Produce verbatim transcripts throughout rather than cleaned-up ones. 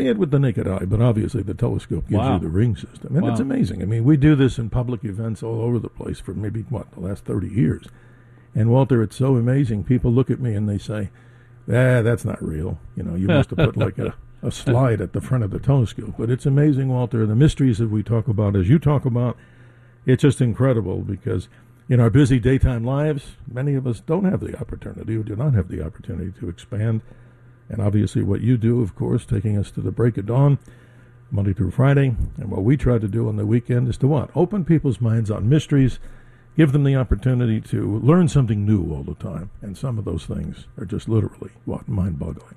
it with the naked eye, but obviously the telescope gives Wow. you the ring system. And Wow. it's amazing. I mean, we do this in public events all over the place for maybe, what, the last thirty years. And, Walter, it's so amazing. People look at me and they say, ah, that's not real. You know, you must have put like a, a slide at the front of the telescope. But it's amazing, Walter. The mysteries that we talk about, as you talk about, it's just incredible because in our busy daytime lives, many of us don't have the opportunity or do not have the opportunity to expand. And obviously what you do, of course, taking us to the break of dawn, Monday through Friday. And what we try to do on the weekend is to what? Open people's minds on mysteries, give them the opportunity to learn something new all the time. And some of those things are just literally, what, mind-boggling.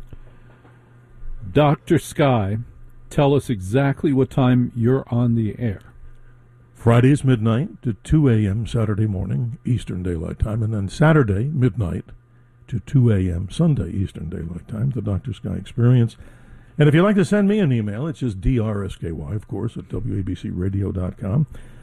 Doctor Sky, tell us exactly what time you're on the air. Fridays midnight to two a.m. Saturday morning, Eastern Daylight Time. And then Saturday midnight to two a.m. Sunday Eastern Daylight Time, the Doctor Sky Experience. And if you'd like to send me an email, it's just D R S K Y, of course, at W A B C radio dot com.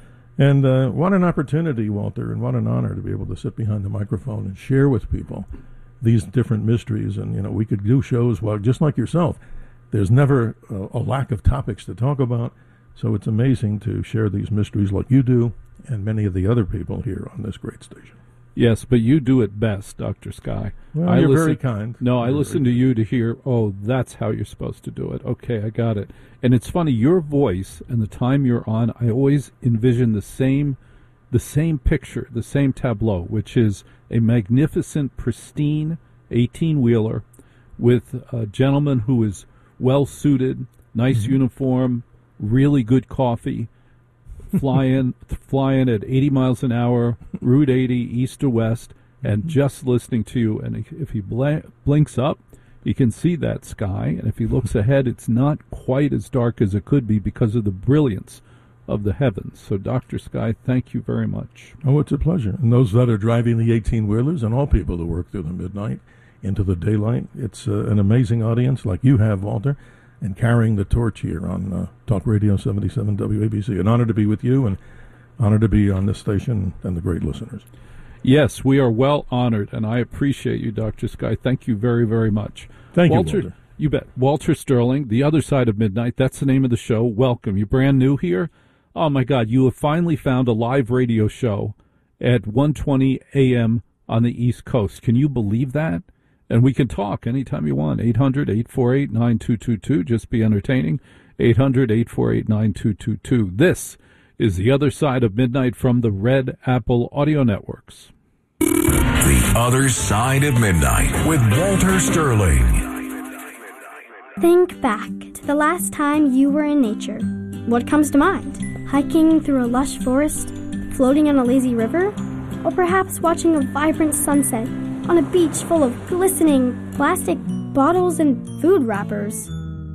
And uh, what an opportunity, Walter, and what an honor to be able to sit behind the microphone and share with people these different mysteries. And, you know, we could do shows, well, just like yourself. There's never a, a lack of topics to talk about. So it's amazing to share these mysteries like you do and many of the other people here on this great station. Yes, but you do it best, Doctor Sky. Well, I you're listen, very kind. No, I You're listen very to you to hear, oh, that's how you're supposed to do it. Okay, I got it. And it's funny, your voice and the time you're on, I always envision the same the same picture, the same tableau, which is a magnificent, pristine eighteen-wheeler with a gentleman who is well-suited, nice Mm-hmm. uniform, really good coffee, flying flying at eighty miles an hour, Route eighty, east to west, and mm-hmm. just listening to you. And if he bl- blinks up, he can see that sky. And if he looks ahead, it's not quite as dark as it could be because of the brilliance of the heavens. So, Doctor Sky, thank you very much. Oh, it's a pleasure. And those that are driving the eighteen-wheelers and all people who work through the midnight into the daylight, it's uh, an amazing audience like you have, Walter, and carrying the torch here on uh, Talk Radio seventy-seven W A B C. An honor to be with you and honor to be on this station and the great listeners. Yes, we are well honored, and I appreciate you, Doctor Sky. Thank you very, very much. Thank Walter, you, Walter. You bet. Walter Sterling, The Other Side of Midnight. That's the name of the show. Welcome. You're brand new here? Oh, my God. You have finally found a live radio show at one twenty a.m. on the East Coast. Can you believe that? And we can talk anytime you want. eight hundred, eight four eight, nine two two two. Just be entertaining. eight hundred, eight four eight, nine two two two. This is The Other Side of Midnight from the Red Apple Audio Networks. The Other Side of Midnight with Walter Sterling. Think back to the last time you were in nature. What comes to mind? Hiking through a lush forest? Floating on a lazy river? Or perhaps watching a vibrant sunset on a beach full of glistening plastic bottles and food wrappers?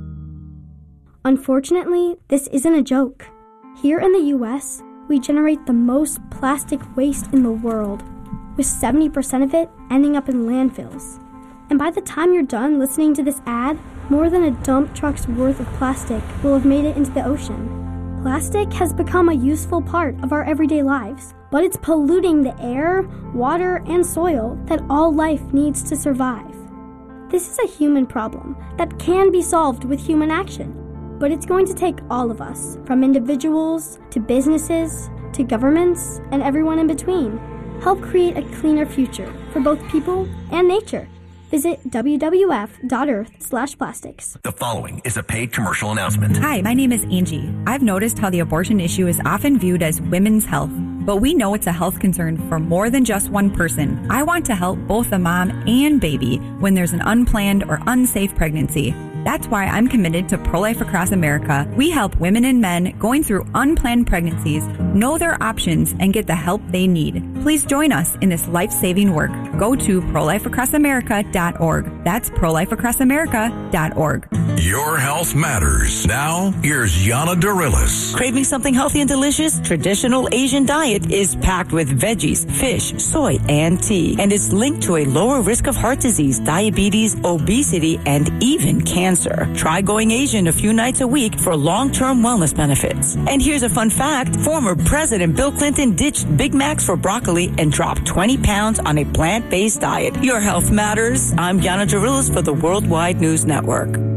Unfortunately, this isn't a joke. Here in the U S, we generate the most plastic waste in the world, with seventy percent of it ending up in landfills. And by the time you're done listening to this ad, more than a dump truck's worth of plastic will have made it into the ocean. Plastic has become a useful part of our everyday lives, but it's polluting the air, water, and soil that all life needs to survive. This is a human problem that can be solved with human action, but it's going to take all of us, from individuals to businesses to governments and everyone in between. Help create a cleaner future for both people and nature. Visit w w w dot earth slash plastics. The following is a paid commercial announcement. Hi, my name is Angie. I've noticed how the abortion issue is often viewed as women's health, but we know it's a health concern for more than just one person. I want to help both the mom and baby when there's an unplanned or unsafe pregnancy. That's why I'm committed to Pro-Life Across America. We help women and men going through unplanned pregnancies know their options and get the help they need. Please join us in this life-saving work. Go to pro life across america dot org. That's pro life across america dot org. Your health matters. Now, here's Yana Dorillis. Craving something healthy and delicious? Traditional Asian diet is packed with veggies, fish, soy, and tea, and it's linked to a lower risk of heart disease, diabetes, obesity, and even cancer. Try going Asian a few nights a week for long-term wellness benefits. And here's a fun fact. Former President Bill Clinton ditched Big Macs for broccoli and dropped twenty pounds on a plant-based diet. Your health matters. I'm Yana Dorillis for the Worldwide News Network.